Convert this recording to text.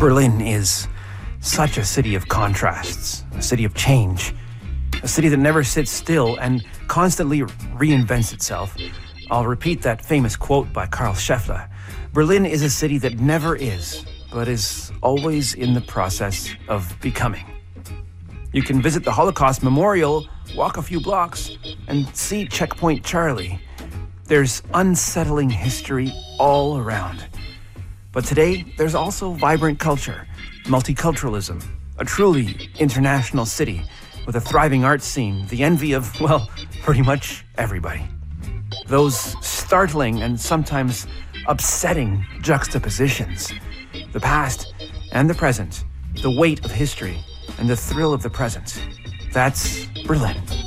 Berlin is such a city of contrasts, a city of change, a city that never sits still and constantly reinvents itself. I'll repeat that famous quote by Karl Scheffler. Berlin is a city that never is, but is always in the process of becoming. You can visit the Holocaust Memorial, walk a few blocks, and see Checkpoint Charlie. There's unsettling history all around. But today, there's also vibrant culture, multiculturalism, a truly international city with a thriving art scene, the envy of, well, pretty much everybody. Those startling and sometimes upsetting juxtapositions, the past and the present, the weight of history and the thrill of the present. That's Berlin.